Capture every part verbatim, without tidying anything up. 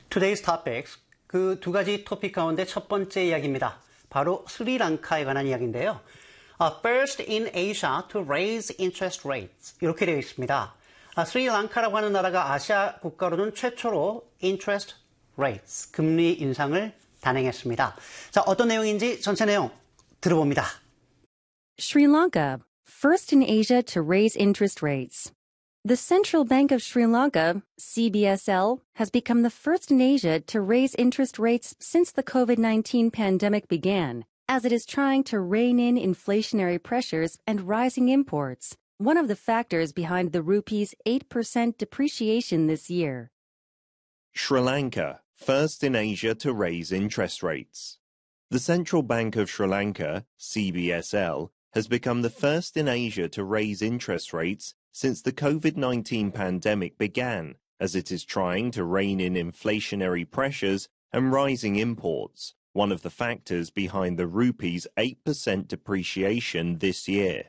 Today's topics, 그 두 가지 토픽 가운데 첫 번째 이야기입니다. 바로 스리랑카에 관한 이야기인데요. Uh, first in Asia to raise interest rates. 이렇게 되어 있습니다. Uh, 스리랑카라고 하는 나라가 아시아 국가로는 최초로 interest rates, 금리 인상을 단행했습니다. 자, 어떤 내용인지 전체 내용 들어봅니다. Sri Lanka, first in Asia to raise interest rates. The Central Bank of Sri Lanka, C B S L, has become the first in Asia to raise interest rates since the COVID nineteen pandemic began, as it is trying to rein in inflationary pressures and rising imports, one of the factors behind the rupee's eight percent depreciation this year. Sri Lanka, first in Asia to raise interest rates. The Central Bank of Sri Lanka, C B S L, has become the first in Asia to raise interest rates since the COVID nineteen pandemic began, as it is trying to rein in inflationary pressures and rising imports, one of the factors behind the rupee's eight percent depreciation this year.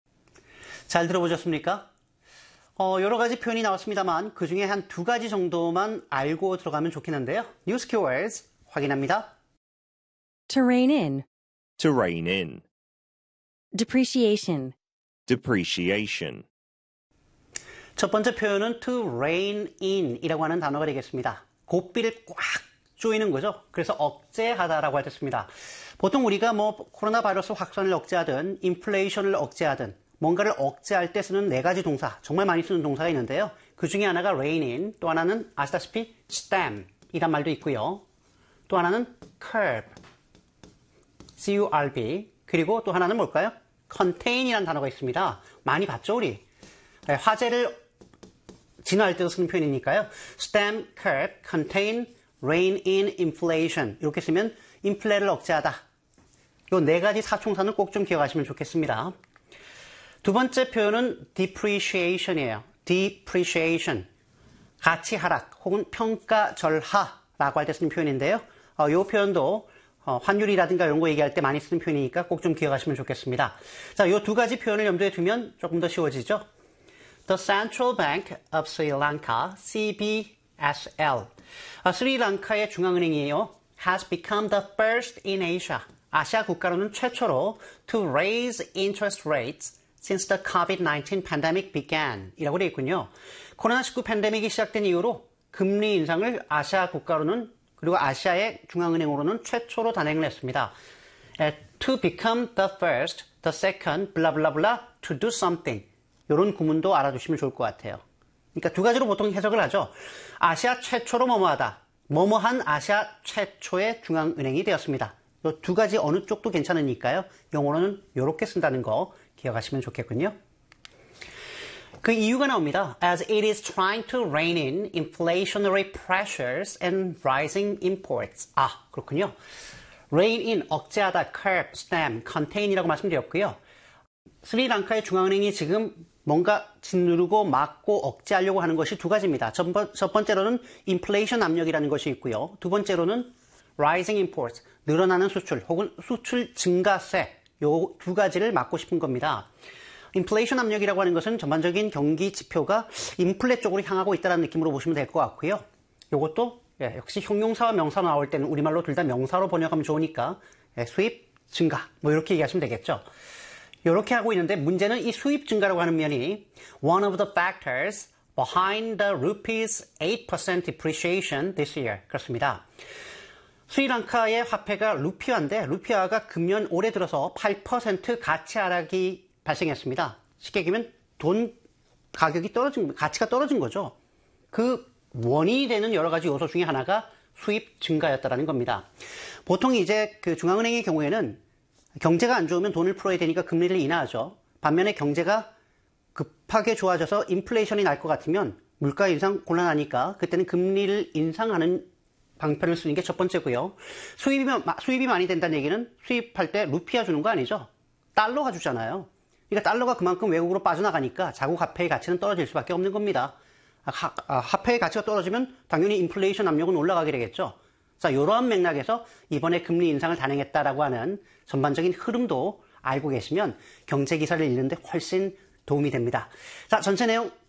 잘 들어보셨습니까? 어, 여러 가지 표현이 나왔습니다만 그 중에 한 두 가지 정도만 알고 들어가면 좋겠는데요. News keywords 확인합니다. To rein in. To rein in. Depreciation. Depreciation. 첫 번째 표현은 to rein in 이라고 하는 단어가 되겠습니다. 고삐를 꽉 조이는 거죠. 그래서 억제하다라고 할 때 씁니다. 보통 우리가 뭐 코로나 바이러스 확산을 억제하든 인플레이션을 억제하든 뭔가를 억제할 때 쓰는 네 가지 동사, 정말 많이 쓰는 동사가 있는데요. 그 중에 하나가 rein in, 또 하나는 아시다시피 stem 이란 말도 있고요. 또 하나는 curb, C U R B, 그리고 또 하나는 뭘까요? contain 이라는 단어가 있습니다. 많이 봤죠, 우리? 네, 화재를 진화할 때도 쓰는 표현이니까요. stem, curb, contain, rein in, inflation 이렇게 쓰면 인플레를 억제하다. 이 네 가지 사총사는 꼭 좀 기억하시면 좋겠습니다. 두 번째 표현은 depreciation이에요. depreciation. 가치 하락 혹은 평가 절하라고 할 때 쓰는 표현인데요. 어, 이 표현도 어, 환율이라든가 이런 거 얘기할 때 많이 쓰는 표현이니까 꼭 좀 기억하시면 좋겠습니다. 자, 이 두 가지 표현을 염두에 두면 조금 더 쉬워지죠. The Central Bank of Sri Lanka, C B S L. 아, 스리랑카의 중앙은행이에요. Has become the first in Asia. 아시아 국가로는 최초로 to raise interest rates since the COVID nineteen pandemic began. 이라고 되어 있군요. 코로나 십구 팬데믹이 시작된 이후로 금리 인상을 아시아 국가로는 그리고 아시아의 중앙은행으로는 최초로 단행을 했습니다. To become the first, the second, blah blah blah, to do something. 이런 구문도 알아두시면 좋을 것 같아요. 그러니까 두 가지로 보통 해석을 하죠. 아시아 최초로 뭐뭐하다. 뭐뭐한 아시아 최초의 중앙은행이 되었습니다. 이 두 가지 어느 쪽도 괜찮으니까요. 영어로는 이렇게 쓴다는 거 기억하시면 좋겠군요. 그 이유가 나옵니다. As it is trying to rein in inflationary pressures and rising imports. 아, 그렇군요. rein in, 억제하다, curb, stem, contain이라고 말씀드렸고요. 스리랑카의 중앙은행이 지금 뭔가 짓누르고 막고 억제하려고 하는 것이 두 가지입니다. 첫, 번, 첫 번째로는 인플레이션 압력이라는 것이 있고요. 두 번째로는 rising imports, 늘어나는 수출 혹은 수출 증가세, 요 두 가지를 막고 싶은 겁니다. 인플레이션 압력이라고 하는 것은 전반적인 경기 지표가 인플레 쪽으로 향하고 있다는 느낌으로 보시면 될 것 같고요. 요것도 예, 역시 형용사와 명사 나올 때는 우리말로 둘 다 명사로 번역하면 좋으니까 예, 수입 증가 뭐 이렇게 얘기하시면 되겠죠. 이렇게 하고 있는데 문제는 이 수입 증가라고 하는 면이 one of the factors behind the rupee's eight percent depreciation this year. 그렇습니다. 스리랑카의 화폐가 루피아인데 루피아가 금년 올해 들어서 팔 퍼센트 가치 하락이 발생했습니다. 쉽게 얘기하면 돈 가격이 떨어진, 가치가 떨어진 거죠. 그 원인이 되는 여러 가지 요소 중에 하나가 수입 증가였다는 겁니다. 보통 이제 그 중앙은행의 경우에는 경제가 안 좋으면 돈을 풀어야 되니까 금리를 인하하죠. 반면에 경제가 급하게 좋아져서 인플레이션이 날 것 같으면 물가 인상 곤란하니까 그때는 금리를 인상하는 방편을 쓰는 게 첫 번째고요. 수입이, 수입이 많이 된다는 얘기는 수입할 때 루피아 주는 거 아니죠. 달러가 주잖아요. 그러니까 달러가 그만큼 외국으로 빠져나가니까 자국 화폐의 가치는 떨어질 수밖에 없는 겁니다. 하, 아, 화폐의 가치가 떨어지면 당연히 인플레이션 압력은 올라가게 되겠죠. 자, 이러한 맥락에서 이번에 금리 인상을 단행했다라고 하는 전반적인 흐름도 알고 계시면 경제 기사를 읽는데 훨씬 도움이 됩니다. 자, 전체 내용